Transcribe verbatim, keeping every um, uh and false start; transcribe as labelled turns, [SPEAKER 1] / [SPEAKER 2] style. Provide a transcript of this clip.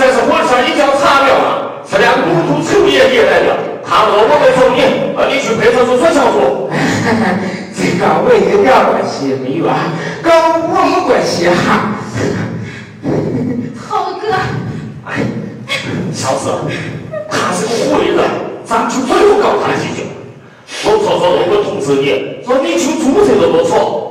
[SPEAKER 1] 才是浑身一条茶苗啊，是连骨头抽也也来了。他说我没走你，啊，你去派出所说清楚。
[SPEAKER 2] 这个我一点关系没有啊，跟我没关系哈。
[SPEAKER 3] 涛哥，
[SPEAKER 1] 哎，小四，他是个狐狸子，咱就不用告他几句。我说说，如果通知你，说你请注册都不错。